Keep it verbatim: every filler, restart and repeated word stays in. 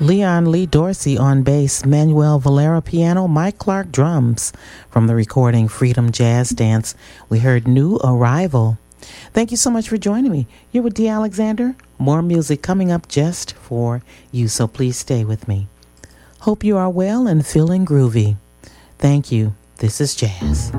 Leon Lee Dorsey on bass, Manuel Valera piano, Mike Clark drums. From the recording Freedom Jazz Dance, we heard New Arrival. Thank you so much for joining me. You're with Dee Alexander. More music coming up just for you, so please stay with me. Hope you are well and feeling groovy. Thank you. This is Jazz.